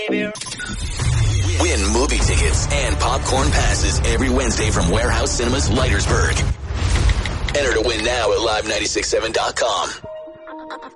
baby. Win movie tickets and popcorn passes every Wednesday from Warehouse Cinemas, Leitersburg. Enter to win now at live967.com.